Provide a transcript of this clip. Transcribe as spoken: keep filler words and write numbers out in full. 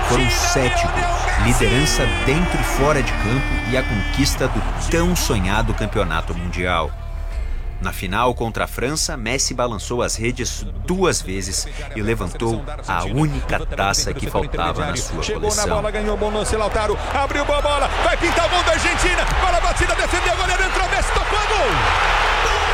Foram sete gols, liderança dentro e fora de campo e a conquista do tão sonhado campeonato mundial. Na final contra a França, Messi balançou as redes duas vezes e levantou a única taça que faltava na sua Chegou coleção. na bola, ganhou bom lance, Lautaro, abriu a bola, vai pintar o gol da Argentina, bola batida, defendeu, o goleiro entrou, Messi tocou, gol!